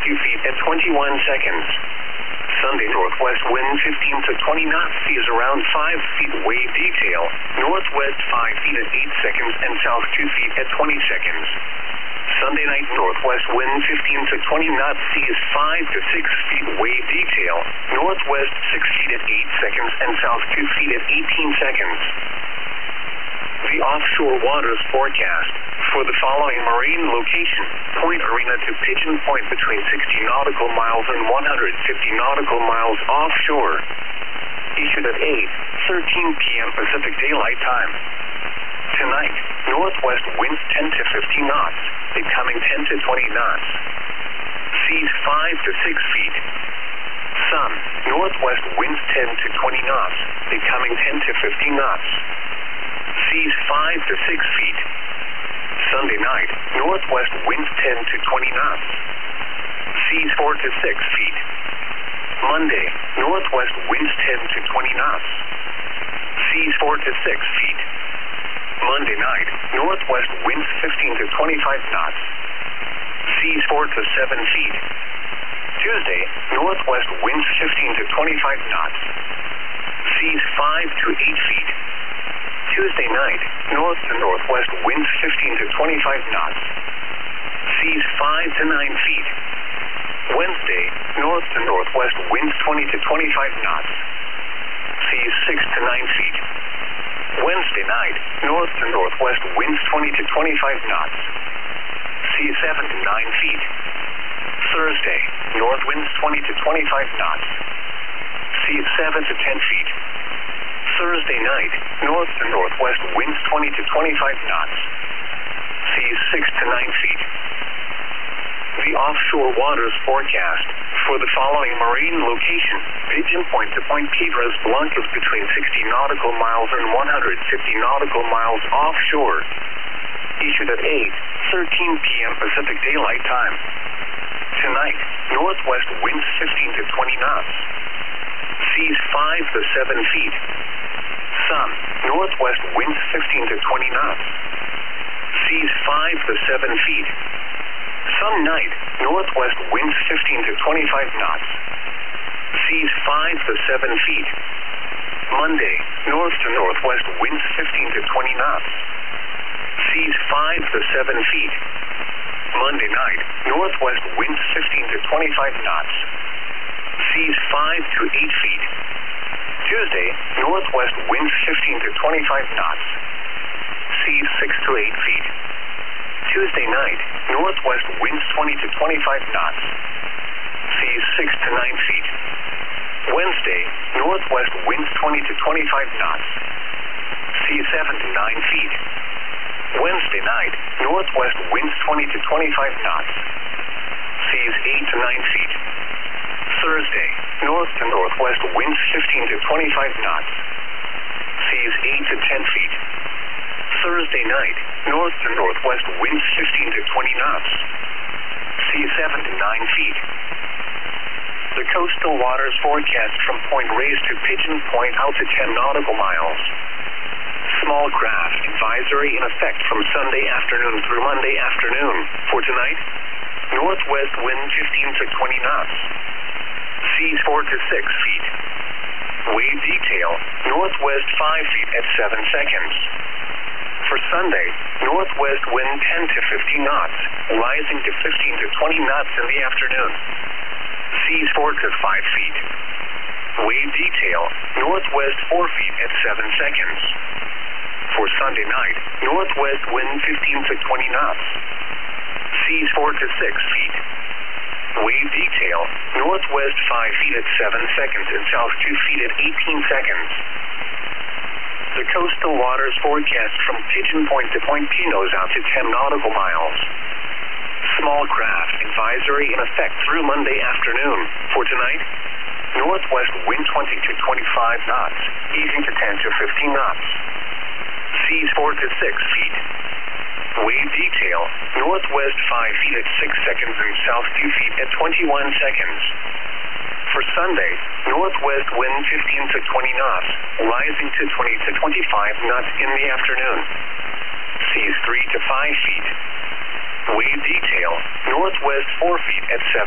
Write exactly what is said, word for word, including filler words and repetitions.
two feet at twenty-one seconds. Sunday, northwest wind fifteen to twenty knots, sea is around five feet, wave detail, northwest five feet at eight seconds and south two feet at twenty seconds. Sunday night, northwest wind fifteen to twenty knots, sea is five to six feet, wave detail, northwest six feet at eight seconds and south two feet at eighteen seconds. The offshore waters forecast for the following marine location: Point Arena to Pigeon Point between sixty nautical miles and one hundred fifty nautical miles offshore. Issued at eight thirteen p m Pacific Daylight Time. Tonight, northwest winds ten to fifteen knots, becoming ten to twenty knots. Seas five to six feet. Sun, northwest winds ten to twenty knots, becoming ten to fifteen knots. Seas five to six feet. Sunday night, northwest winds ten to twenty knots. Seas four to six feet. Monday, northwest winds ten to twenty knots. Seas four to six feet. Monday night, northwest winds fifteen to twenty-five knots. Seas four to seven feet. Tuesday, northwest winds fifteen to twenty-five knots. Seas five to eight feet. Tuesday night, north to northwest winds fifteen to twenty-five knots. Seas five to nine feet. Wednesday, north to northwest winds twenty to twenty-five knots. Seas six to nine feet. Wednesday night, north to northwest winds twenty to twenty-five knots. Seas seven to nine feet. Thursday, north winds twenty to twenty-five knots. Seas seven to ten feet. Thursday night, north to northwest winds twenty to twenty-five knots. Seas six to nine feet. The offshore waters forecast for the following marine location: Pigeon Point to Point Piedras Blancas between sixty nautical miles and one hundred fifty nautical miles offshore. Issued at eight thirteen p m Pacific Daylight Time. Tonight, northwest winds fifteen to twenty knots. Seas five to seven feet. Sun, northwest winds fifteen to twenty knots. Seas five to seven feet. Some night, northwest winds fifteen to twenty-five knots. Seas five to seven feet. Monday, north to northwest winds fifteen to twenty knots. Seas five to seven feet. Monday night, northwest winds fifteen to twenty-five knots. Seas five to eight feet. Tuesday, northwest winds fifteen to twenty-five knots. Seas six to eight feet. Tuesday night, northwest winds twenty to twenty-five knots. Seas six to nine feet. Wednesday, northwest winds twenty to twenty-five knots. Seas seven to nine feet. Wednesday night, northwest winds twenty to twenty-five knots. Seas eight to nine feet. Thursday, north to northwest winds fifteen to twenty-five knots. Seas eight to ten feet. Thursday night, north to northwest winds fifteen to twenty knots. Seas seven to nine feet. The coastal waters forecast from Point Reyes to Pigeon Point out to ten nautical miles. Small craft advisory in effect from Sunday afternoon through Monday afternoon. For tonight, northwest wind fifteen to twenty knots. Seas four to six feet. Wave detail, northwest five feet at seven seconds. For Sunday, northwest wind ten to fifteen knots, rising to fifteen to twenty knots in the afternoon. Seas four to five feet. Wave detail, northwest four feet at seven seconds. For Sunday night, northwest wind fifteen to twenty knots. Seas four to six feet. Wave detail, northwest five feet at seven seconds and south two feet at eighteen seconds. The coastal waters forecast from Pigeon Point to Point Pinos out to ten nautical miles. Small craft advisory in effect through Monday afternoon. For tonight, northwest wind twenty to twenty-five knots, easing to ten to fifteen knots. Seas four to six feet. Wave detail, northwest five feet at six seconds and south two feet at twenty-one seconds. For Sunday, northwest wind fifteen to twenty knots, rising to twenty to twenty-five knots in the afternoon. Seas three to five feet. Wave detail, northwest four feet at seven